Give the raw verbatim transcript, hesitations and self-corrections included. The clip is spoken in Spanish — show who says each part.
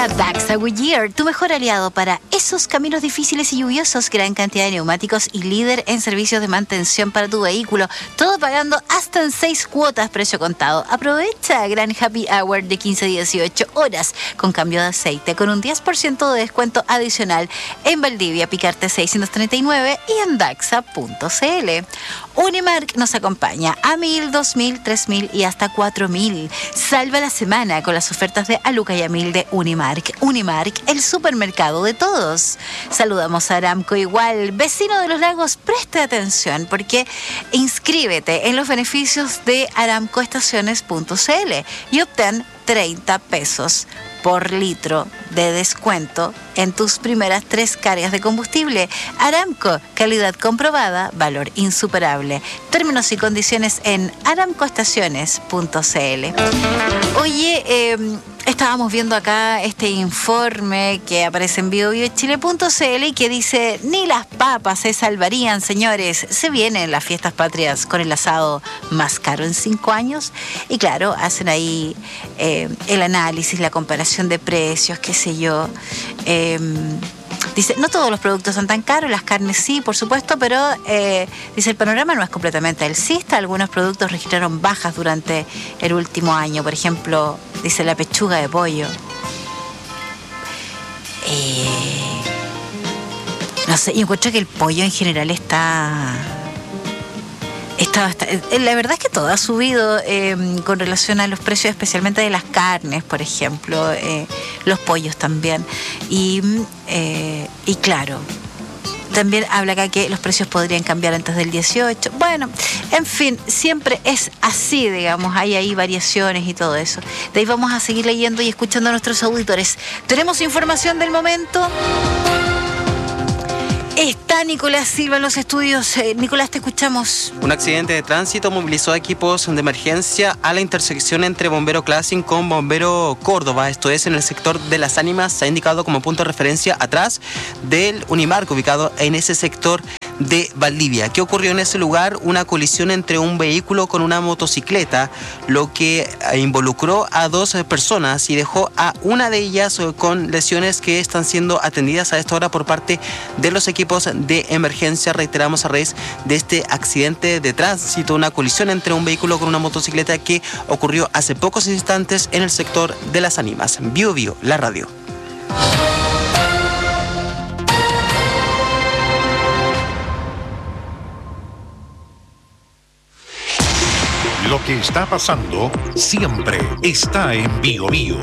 Speaker 1: Llega Daxa Goodyear, tu mejor aliado para esos caminos difíciles y lluviosos. Gran cantidad de neumáticos y líder en servicios de mantención para tu vehículo. Todo pagando hasta en seis cuotas, precio contado. Aprovecha gran happy hour de quince a dieciocho horas con cambio de aceite con un diez por ciento de descuento adicional en Valdivia, Picarte seiscientos treinta y nueve y en daxa punto c l. Unimark nos acompaña a mil, dos mil, tres mil y hasta cuatro mil. Salva la semana con las ofertas de Aluca y a mil de Unimark. Unimark, el supermercado de todos. Saludamos a Aramco igual. Vecino de los Lagos, preste atención porque inscríbete en los beneficios de aramco estaciones punto c l y obtén treinta pesos por litro de descuento en tus primeras tres cargas de combustible. Aramco, calidad comprobada, valor insuperable. Términos y condiciones en aramco estaciones punto c l. Oye, eh, estábamos viendo acá este informe que aparece en bio bio chile punto c l y que dice: ni las papas se salvarían, señores. Se vienen las fiestas patrias con el asado más caro en cinco años. Y claro, hacen ahí eh, el análisis, la comparación de precios, qué sé yo. Eh, dice, no todos los productos son tan caros, las carnes sí, por supuesto, pero eh, dice, el panorama no es completamente alcista. Algunos productos registraron bajas durante el último año. Por ejemplo, dice la pechuga de pollo. Eh, no sé, yo encuentro que el pollo en general está... Está bastante, la verdad es que todo ha subido eh, con relación a los precios, especialmente de las carnes, por ejemplo, eh, los pollos también. Y, eh, y claro, también habla acá que los precios podrían cambiar antes del dieciocho. Bueno, en fin, siempre es así, digamos, hay ahí variaciones y todo eso. De ahí vamos a seguir leyendo y escuchando a nuestros auditores. Tenemos información del momento. Está Nicolás Silva en los estudios. Eh, Nicolás, te escuchamos.
Speaker 2: Un accidente de tránsito movilizó equipos de emergencia a la intersección entre Bombero Classic con Bombero Córdoba. Esto es en el sector de Las Ánimas. Se ha indicado como punto de referencia atrás del Unimark, ubicado en ese sector de Valdivia. ¿Qué ocurrió en ese lugar? Una colisión entre un vehículo con una motocicleta, lo que involucró a dos personas y dejó a una de ellas con lesiones que están siendo atendidas a esta hora por parte de los equipos de emergencia. Reiteramos, a raíz de este accidente de tránsito, una colisión entre un vehículo con una motocicleta que ocurrió hace pocos instantes en el sector de Las Ánimas. Bio Bio, la radio.
Speaker 3: Lo que está pasando siempre está en Bio Bio.